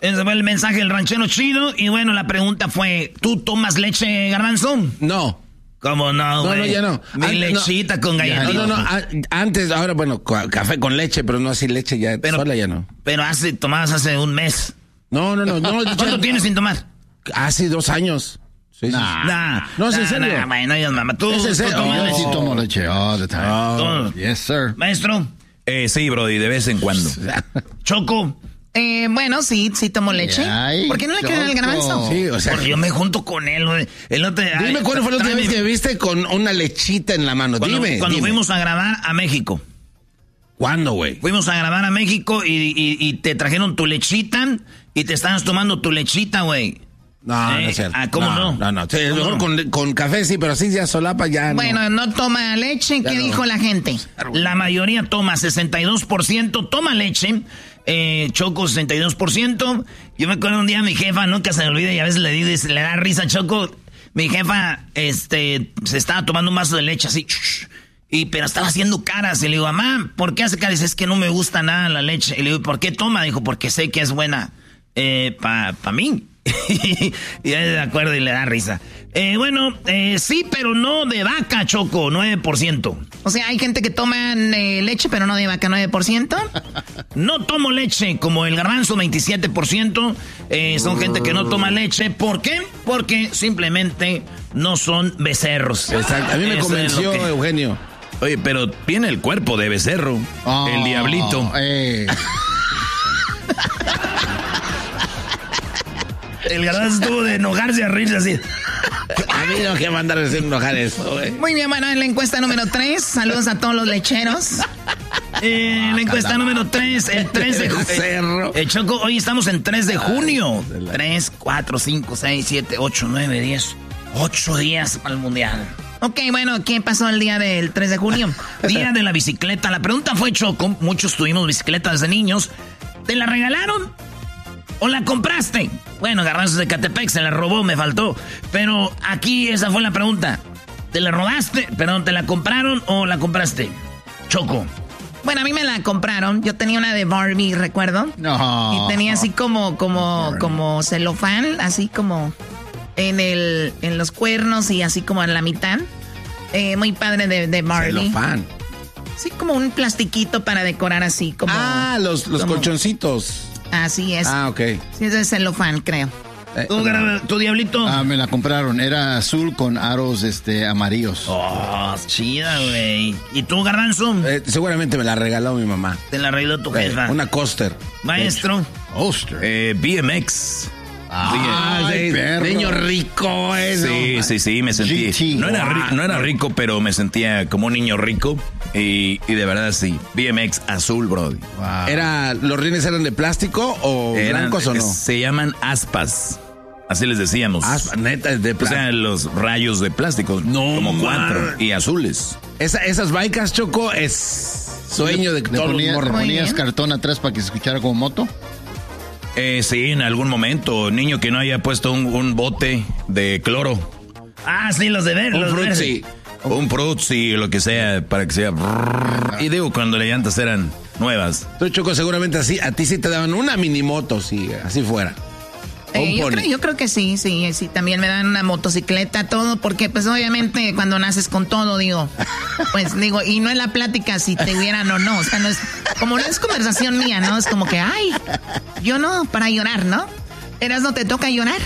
Ese fue el mensaje del ranchero chido. Y bueno, la pregunta fue, ¿tú tomas leche, Garbanzo? No. ¿Cómo no, güey? No, ya no. Mi lechita con galletita. No. Antes, ahora, bueno, café con leche, pero no así leche ya. Sola ya no. Pero tomabas hace un mes. No. ¿Cuánto tienes sin tomar? Hace 2 años. Sí. No, es en serio. No digas, mamá. ¿Tú tomas leche? Sí tomo leche all the time. Yes, sir. Maestro. Sí, brody, de vez en cuando. Choco. Bueno, sí tomo leche. Ay, ¿por qué no le creen al Garbanzo? Sí, o sea. Porque yo me junto con él, güey. Dime cuándo fue la última vez que me viste con una lechita en la mano. Cuando fuimos a grabar a México. ¿Cuándo, güey? Fuimos a grabar a México y te trajeron tu lechita y te estabas tomando tu lechita, güey. No es cierto. ¿Cómo no? No. Sí, mejor con café sí, pero así ya solapa ya no. Bueno, no toma leche. ¿Qué dijo la gente? La mayoría toma, 62% toma leche. Choco, 62%. Yo me acuerdo un día mi jefa, nunca se me olvida, y a veces le da risa a Choco. Mi jefa, se estaba tomando un vaso de leche así, pero estaba haciendo caras. Y le digo, mamá, ¿por qué hace caras? Es que no me gusta nada la leche. Y le digo, ¿por qué toma? Dijo, porque sé que es buena pa' mí. Y ya de acuerdo y le da risa. Sí, pero no de vaca, Choco, 9%. O sea, hay gente que toma leche, pero no de vaca, 9%. No tomo leche, como el Garbanzo, 27%. Son gente que no toma leche. ¿Por qué? Porque simplemente no son becerros. Exacto. A mí me convenció, Eugenio. Oye, pero tiene el cuerpo de becerro. El diablito. El Garbanzo estuvo de enojarse a reírse así. A mí no que mandar a decir enojar eso, güey. Muy bien, bueno, en la encuesta número 3, saludos a todos los lecheros. La encuesta número 3, el 3 de junio. Choco, hoy estamos en 3 de junio. 3, 4, 5, 6, 7, 8, 9, 10. 8 días para el mundial. Ok, bueno, ¿qué pasó el día del 3 de junio? Día de la bicicleta. La pregunta fue, Choco, muchos tuvimos bicicletas desde niños. ¿Te la regalaron o la compraste? Bueno, Garbanzo de Catepec se la robó, me faltó. Pero aquí esa fue la pregunta. ¿Te la robaste? Perdón, ¿te la compraron o la compraste? Choco. Bueno, a mí me la compraron. Yo tenía una de Barbie, ¿recuerdo? No. Y tenía así como celofán, así como en los cuernos y así como en la mitad. Muy padre de Barbie. Celofán. Sí, como un plastiquito para decorar así como... los como, colchoncitos. Así es. Ok. Sí, es celofán, creo. ¿Tu diablito? Me la compraron. Era azul con aros amarillos. Oh, chida, güey. ¿Y tú, Garbanzo? Seguramente me la regaló mi mamá. Te la arregló tu jefa. Una Coaster. Maestro. Coaster. BMX. Ay, perro. Niño rico eso. Sí, me sentí. GT. No era rico, pero me sentía como un niño rico. Y de verdad sí. BMX azul, bro. Wow. ¿Los rines eran de plástico o blancos o no? Se llaman aspas. Así les decíamos. Aspas, neta, es de plástico. O sea, los rayos de plástico. No, como 4 y azules. Esas bikes, Choco, es sueño de todos los morros. ¿Ponías cartón atrás para que se escuchara como moto? Sí, en algún momento. Niño que no haya puesto un bote de cloro. Ah, sí, los de ver. Un frutzi. Un frutzi, lo que sea, para que sea... Y digo, cuando las llantas eran nuevas. Tú, Choco, seguramente así, a ti sí te daban una minimoto, si así fuera. Yo creo que sí, también me dan una motocicleta, todo, porque pues obviamente cuando naces con todo, y no es la plática si te hubieran o no, o sea, no es conversación mía, ¿no? Es como que, ay, yo no, para llorar, ¿no? ¿No te toca llorar?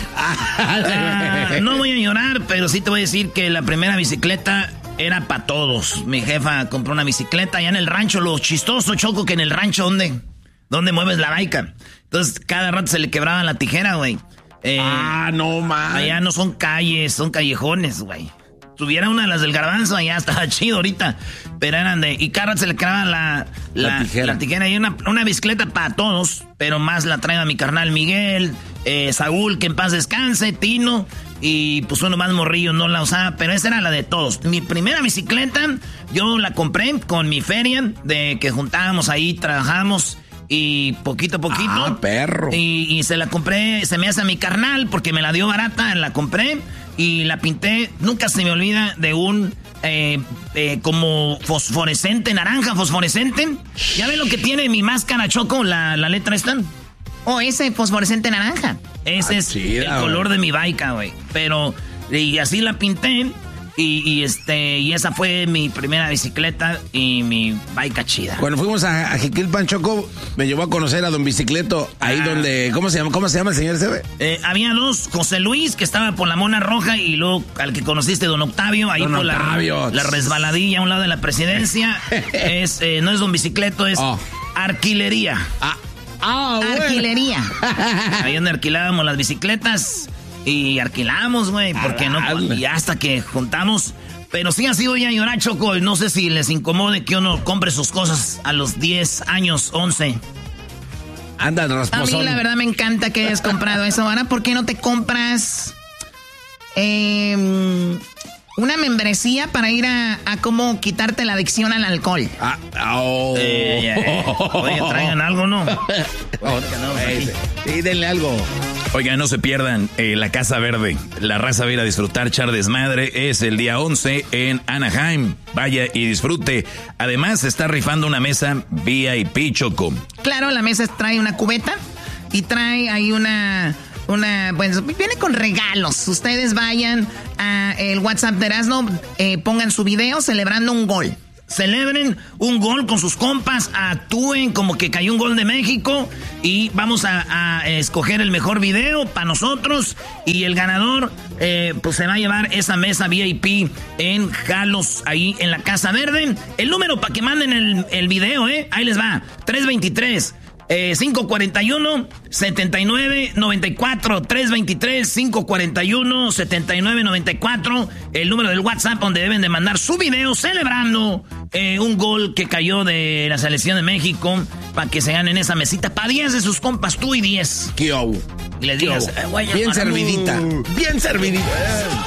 No voy a llorar, pero sí te voy a decir que la primera bicicleta era para todos. Mi jefa compró una bicicleta allá en el rancho, lo chistoso, Choco, que en el rancho, ¿dónde mueves la baica? Entonces, cada rato se le quebraba la tijera, güey. No, man. Allá no son calles, son callejones, güey. Tuviera una de las del Garbanzo, allá estaba chido ahorita. Pero eran y cada rato se le quebraba la tijera. Y una bicicleta para todos, pero más la trae a mi carnal Miguel, Saúl, que en paz descanse, Tino. Y pues uno más morrillo no la usaba, pero esa era la de todos. Mi primera bicicleta, yo la compré con mi feria, de que juntábamos ahí, trabajábamos. Y poquito a poquito. Perro. Y se la compré, se me hace a mi carnal porque me la dio barata, la compré y la pinté. Nunca se me olvida de un como fosforescente, naranja fosforescente. ¿Ya ven lo que tiene mi máscara, Choco? La letra esta. Oh, ese fosforescente naranja. Ese es el color de mi bike, güey. Pero, y así la pinté. Y esa fue mi primera bicicleta y mi bike chida. Cuando fuimos a Jiquilpan, Choco, me llevó a conocer a don Bicicleto, ahí donde, ¿cómo se llama el señor ese? Había dos, José Luis, que estaba por la Mona Roja, y luego al que conociste, don Octavio, ahí don por Octavio. La resbaladilla a un lado de la presidencia. No es don Bicicleto, es Arquilería. Arquilería. Ahí donde alquilábamos las bicicletas. Y alquilamos, güey, porque no, y hasta que juntamos. Pero sí, así voy a llorar, Choco. No sé si les incomode que uno compre sus cosas a los 10 años, 11. Anda, rasposón. A mí la verdad me encanta que hayas comprado eso. Ahora, ¿por qué no te compras una membresía para ir a cómo quitarte la adicción al alcohol? Oye, traigan algo, ¿no? Sí, denle algo. Oigan, no se pierdan la Casa Verde. La raza va a ir a disfrutar, echar desmadre. Es el día 11 en Anaheim. Vaya y disfrute. Además, se está rifando una mesa VIP, Choco. Claro, la mesa trae una cubeta y trae ahí pues viene con regalos. Ustedes vayan a el WhatsApp de Erasmo, pongan su video celebrando un gol. Celebren un gol con sus compas, actúen como que cayó un gol de México y vamos a escoger el mejor video para nosotros y el ganador pues se va a llevar esa mesa VIP en Jalos, ahí en la Casa Verde. El número para que manden el video, ahí les va, 323 541-7994, 323-541-7994, el número del WhatsApp donde deben de mandar su video celebrando un gol que cayó de la selección de México para que se ganen esa mesita para 10 de sus compas, tú y 10. ¿Qué hubo? Y les digas, bien servidita, bien servidita.